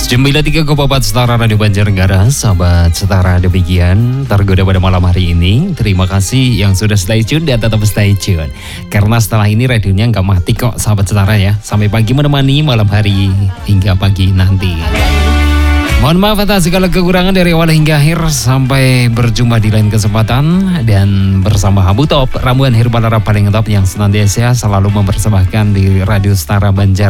93,4 Setara Radio Banjarnegara. Sahabat Setara, demikian tergoda pada malam hari ini. Terima kasih yang sudah stay tune dan tetap stay tune, karena setelah ini radionya nggak mati kok sahabat Setara ya. Sampai pagi menemani malam hari hingga pagi nanti. Mohon maaf atas segala kekurangan dari awal hingga akhir. Sampai berjumpa di lain kesempatan. Dan bersama Habu Top, ramuan herbal Arab paling top yang senantiasa selalu mempersembahkan di Radio Setara Banjar